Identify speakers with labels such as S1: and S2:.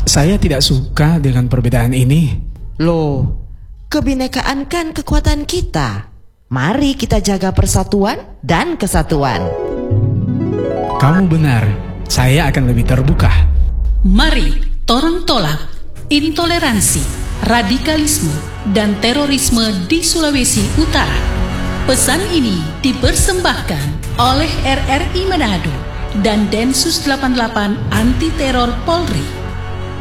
S1: Saya tidak suka dengan perbedaan ini.
S2: Loh, kebinekaan kan kekuatan kita. Mari kita jaga persatuan dan kesatuan.
S1: Kamu benar, saya akan lebih terbuka.
S3: Mari torang tolak intoleransi, radikalisme, dan terorisme di Sulawesi Utara. Pesan ini dipersembahkan oleh RRI Manado dan Densus 88 Anti Teror Polri.